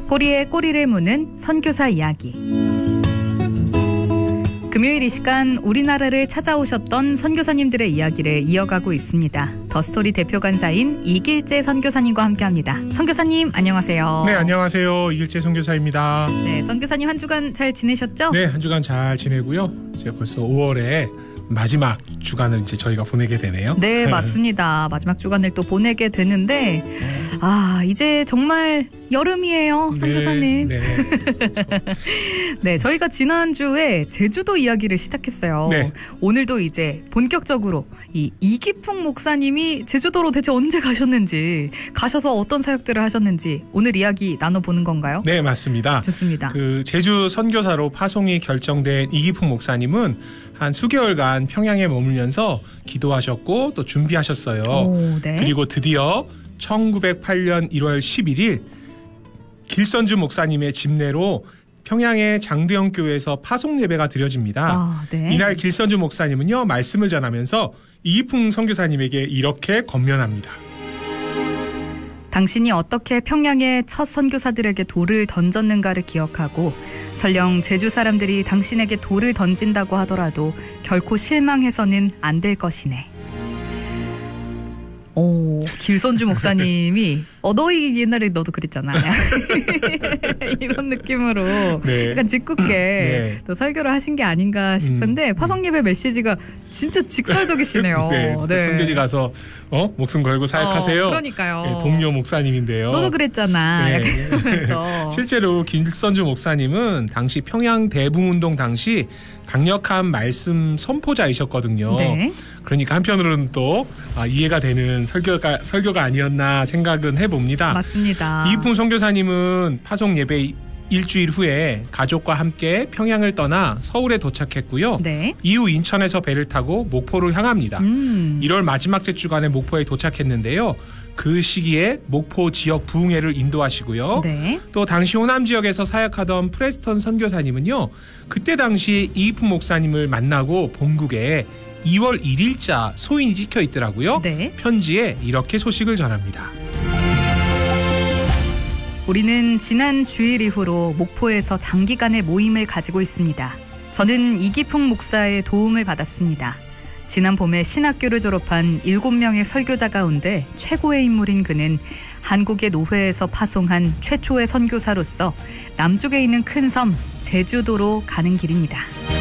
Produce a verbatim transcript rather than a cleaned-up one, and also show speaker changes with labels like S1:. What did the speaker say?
S1: 꼬리에 꼬리를 무는 선교사 이야기. 금요일 이 시간 우리나라를 찾아오셨던 선교사님들의 이야기를 이어가고 있습니다. 더스토리 대표 간사인 이길재 선교사님과 함께합니다. 선교사님 안녕하세요.
S2: 네, 안녕하세요. 이길재 선교사입니다.
S1: 네, 선교사님 한 주간 잘 지내셨죠?
S2: 네, 한 주간 잘 지내고요. 이제 벌써 오월에 마지막 주간을 이제 저희가 보내게 되네요.
S1: 네, 맞습니다. 마지막 주간을 또 보내게 되는데 아, 이제 정말 여름이에요, 선교사님.
S2: 네, 네.
S1: 네, 저희가 지난주에 제주도 이야기를 시작했어요.
S2: 네.
S1: 오늘도 이제 본격적으로 이 이기풍 목사님이 제주도로 대체 언제 가셨는지, 가셔서 어떤 사역들을 하셨는지 오늘 이야기 나눠보는 건가요?
S2: 네, 맞습니다.
S1: 좋습니다.
S2: 그 제주 선교사로 파송이 결정된 이기풍 목사님은 한 수개월간 평양에 머물면서 기도하셨고 또 준비하셨어요.
S1: 오, 네.
S2: 그리고 드디어 천구백팔 년 일월 십일일 길선주 목사님의 집례로 평양의 장대영 교회에서 파송 예배가 드려집니다.
S1: 아, 네.
S2: 이날 길선주 목사님은요, 말씀을 전하면서 이기풍 선교사님에게 이렇게 권면합니다.
S1: 당신이 어떻게 평양의 첫 선교사들에게 돌을 던졌는가를 기억하고 설령 제주 사람들이 당신에게 돌을 던진다고 하더라도 결코 실망해서는 안 될 것이네. 오, 길선주 목사님이 어, 너희 옛날에 너도 그랬잖아. 이런 느낌으로
S2: 네.
S1: 약간 짓궂게
S2: 네.
S1: 또 설교를 하신 게 아닌가 싶은데 음. 파송예배 메시지가 진짜 직설적이시네요.
S2: 네.
S1: 네.
S2: 선교지 가서 어? 목숨 걸고 사역하세요.
S1: 어, 그러니까요.
S2: 네, 동료 목사님인데요.
S1: 너도 그랬잖아.
S2: 네.
S1: 그래서
S2: 실제로 길선주 목사님은 당시 평양 대붕운동 당시 강력한 말씀 선포자이셨거든요.
S1: 네.
S2: 그러니까 한편으로는 또 아, 이해가 되는 설교가 설교가 아니었나 생각은 해봅니다.
S1: 맞습니다.
S2: 이기풍 선교사님은 파송 예배 일주일 후에 가족과 함께 평양을 떠나 서울에 도착했고요.
S1: 네.
S2: 이후 인천에서 배를 타고 목포를 향합니다.
S1: 음.
S2: 일월 마지막 주간에 목포에 도착했는데요. 그 시기에 목포 지역 부흥회를 인도하시고요.
S1: 네.
S2: 또 당시 호남 지역에서 사역하던 프레스턴 선교사님은요. 그때 당시 이기풍 목사님을 만나고 본국에 이월 일일자 소인이 찍혀 있더라고요.
S1: 네.
S2: 편지에 이렇게 소식을 전합니다.
S1: 우리는 지난 주일 이후로 목포에서 장기간의 모임을 가지고 있습니다. 저는 이기풍 목사의 도움을 받았습니다. 지난 봄에 신학교를 졸업한 일곱 명의 설교자 가운데 최고의 인물인 그는 한국의 노회에서 파송한 최초의 선교사로서 남쪽에 있는 큰 섬 제주도로 가는 길입니다.